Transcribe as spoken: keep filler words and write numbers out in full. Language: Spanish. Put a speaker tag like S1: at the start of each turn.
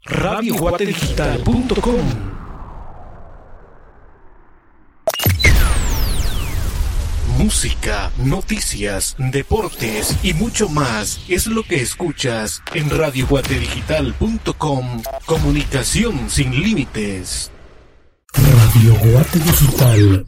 S1: radio guate digital punto com. Música, noticias, deportes y mucho más es lo que escuchas en radio guate digital punto com. Comunicación sin límites. Radio Guate Digital.